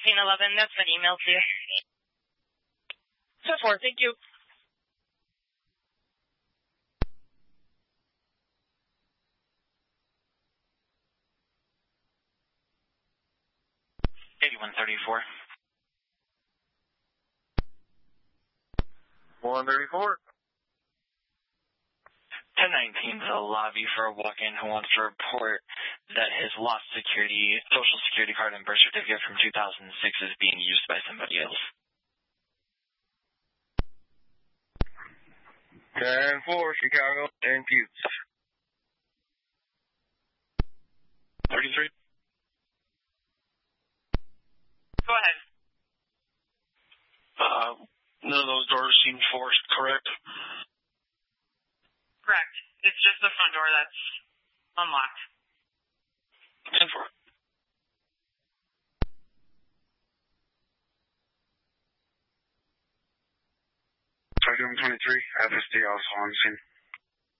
1611, that's been emailed to you. 10-4, thank you. $8134. 134. 1019 is a lobby for a walk-in who wants to report that his lost social security card and birth certificate from 2006 is being used by somebody else. 10-4, Chicago, and Buttes. 33. Go ahead. None of those doors seem forced, correct? Correct. It's just the front door that's unlocked. 10-4. Sergeant 23, FSD also on scene.